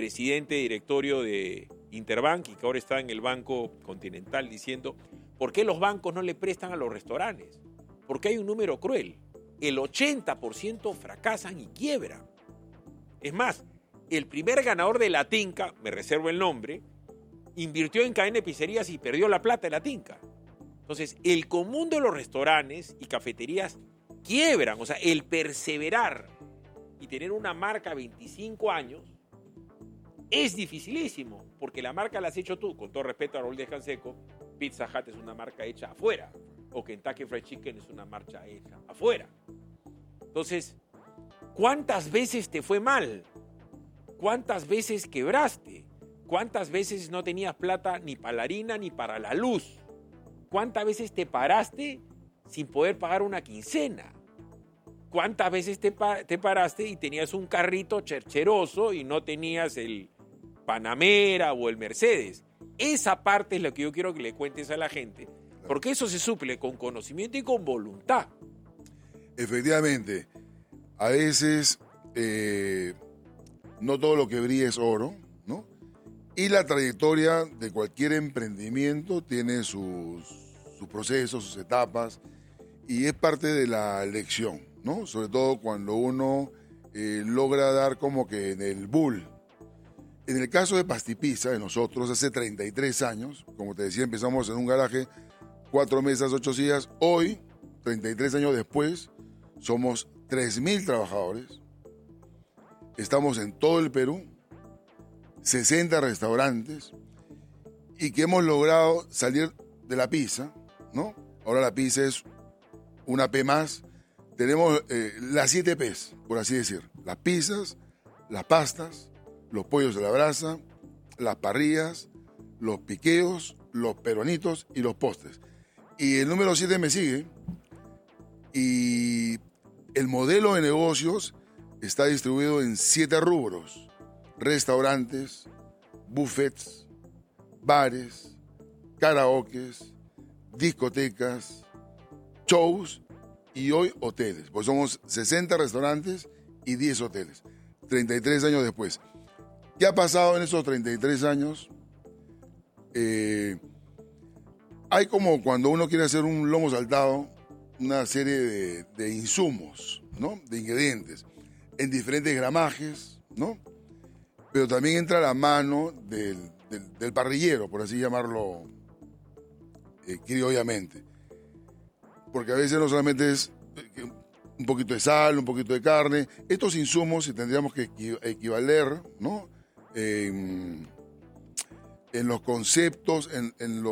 presidente directorio de Interbank y que ahora está en el Banco Continental diciendo, ¿por qué los bancos no le prestan a los restaurantes? Porque hay un número cruel. El 80% fracasan y quiebran. Es más, el primer ganador de la Tinca, me reservo el nombre, invirtió en cadena de pizzerías y perdió la plata de la Tinca. Entonces, el común de los restaurantes y cafeterías quiebran. O sea, el perseverar y tener una marca 25 años es dificilísimo, porque la marca la has hecho tú. Con todo respeto a Raúl de Canseco, Pizza Hut es una marca hecha afuera, o Kentucky Fried Chicken es una marca hecha afuera. Entonces, ¿cuántas veces te fue mal? ¿Cuántas veces quebraste? ¿Cuántas veces no tenías plata ni para la harina ni para la luz? ¿Cuántas veces te paraste sin poder pagar una quincena? ¿Cuántas veces te paraste y tenías un carrito chercheroso y no tenías el Panamera o el Mercedes? Esa parte es lo que yo quiero que le cuentes a la gente, porque eso se suple con conocimiento y con voluntad. Efectivamente, a veces no todo lo que brilla es oro, ¿no? Y la trayectoria de cualquier emprendimiento tiene sus procesos, sus etapas, y es parte de la lección, ¿no? Sobre todo cuando uno logra dar como que en el bull. En el caso de Pastipizza, de nosotros, hace 33 años, como te decía, empezamos en un garaje, 4 mesas, 8 sillas. Hoy, 33 años después, somos 3.000 trabajadores. Estamos en todo el Perú, 60 restaurantes, y que hemos logrado salir de la pizza, ¿no? Ahora la pizza es una P más. Tenemos las 7 P's, por así decir. Las pizzas, las pastas, los pollos de la brasa, las parrillas, los piqueos, los peruanitos y los postres. Y el número 7 me sigue. Y el modelo de negocios está distribuido en 7 rubros: restaurantes, buffets, bares, karaokes, discotecas, shows y hoy hoteles. Pues somos 60 restaurantes y 10 hoteles. 33 años después. ¿Qué ha pasado en esos 33 años? Hay como cuando uno quiere hacer un lomo saltado, una serie de insumos, ¿no? De ingredientes, en diferentes gramajes, ¿no? Pero también entra la mano del parrillero, por así llamarlo criollamente. Porque a veces no solamente es un poquito de sal, un poquito de carne. Estos insumos, si tendríamos que equivaler, ¿no? En los conceptos, en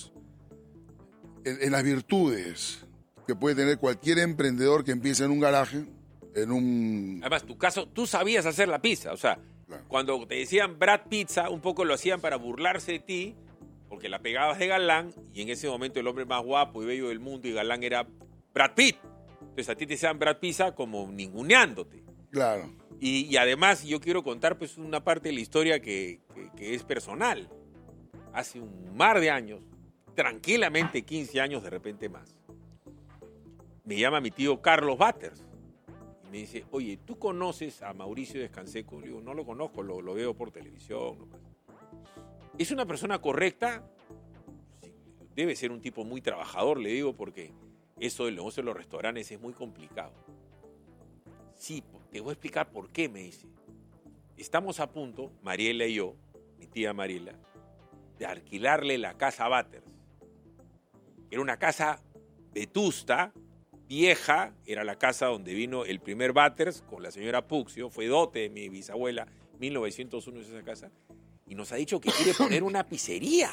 las virtudes que puede tener cualquier emprendedor que empiece en un garaje, en un... Además, tu caso, tú sabías hacer la pizza. O sea, claro, cuando te decían Brad Pizza, un poco lo hacían para burlarse de ti, porque la pegabas de galán, y en ese momento el hombre más guapo y bello del mundo y galán era Brad Pitt. Entonces a ti te decían Brad Pizza como ninguneándote. Claro. Y además yo quiero contar pues una parte de la historia que es personal. Hace un mar de años, tranquilamente 15 años, de repente más, me llama mi tío Carlos Batters y me dice, oye, ¿tú conoces a Mauricio Descanseco? Le digo, no lo conozco, lo veo por televisión. ¿Es una persona correcta? Sí, debe ser un tipo muy trabajador, le digo, porque eso del negocio de los restaurantes es muy complicado. Sí, te voy a explicar por qué, me dice. Estamos a punto, Mariela y yo, mi tía Mariela, de alquilarle la casa a Batters. Era una casa vetusta, vieja, era la casa donde vino el primer Batters con la señora Puxio, fue dote de mi bisabuela, 1901 es esa casa, y nos ha dicho que quiere poner una pizzería.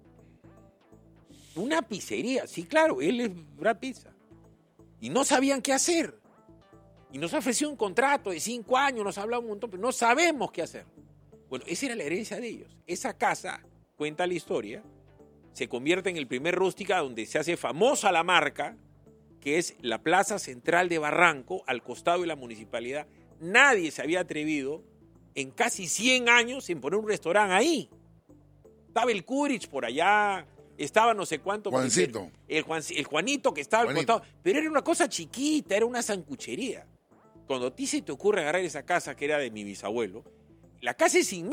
Una pizzería, sí, claro, él es Brad Pizza. Y no sabían qué hacer. Y nos ofreció un contrato de 5 años, nos ha hablado un montón, pero no sabemos qué hacer. Bueno, esa era la herencia de ellos. Esa casa, cuenta la historia, se convierte en el primer rústica donde se hace famosa la marca, que es la Plaza Central de Barranco, al costado de la municipalidad. Nadie se había atrevido en casi 100 años en poner un restaurante ahí. Estaba el Curich por allá, estaba no sé cuánto. Juancito. El Juanito que estaba al costado. Pero era una cosa chiquita, era una sancuchería. Cuando a ti se te ocurre agarrar esa casa que era de mi bisabuelo, la casa es inmensa.